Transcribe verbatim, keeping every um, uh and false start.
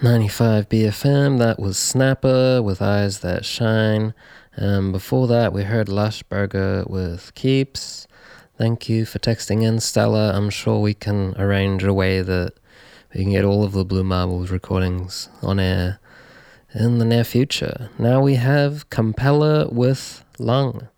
ninety-five B F M, that was Snapper with Eyes That Shine. Um, before that, we heard Lush Burger with Keeps. Thank you for texting in, Stella. I'm sure we can arrange a way that we can get all of the Blue Marbles recordings on air in the near future. Now we have Campella with Lung.